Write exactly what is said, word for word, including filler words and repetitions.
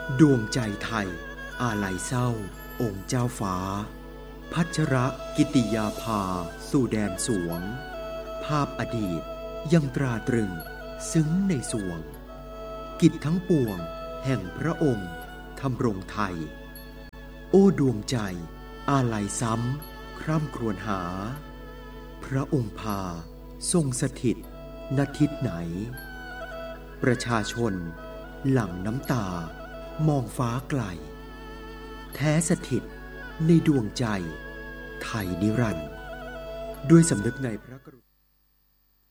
ดวงใจไทยอาลัยเศร้าองค์เจ้าฟ้าพัชรกิติยาภาสู่แดนสวงภาพอดีตยังตราตรึงซึ้งในสวงกิจทั้งปวงแห่งพระองค์ทำรงไทยโอ้ดวงใจอาลัยซ้ำคร่ำครวญหาพระองค์พาทรงสถิตณทิศไหนประชาชนหลั่งน้ำตามองฟ้าไกลแท้สถิตในดวงใจไทยนิรันดร์ด้วยสำนึกในพระกรุณา